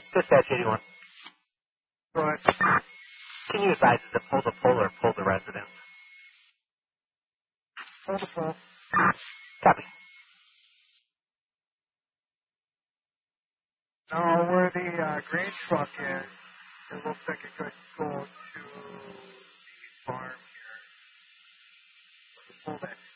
Dispatch 81. Go ahead. Can you advise us to pull the pole or pull the residence? Pull the pole. Copy. Now, where the green truck is, it looks like it could go to the farm here. Pull that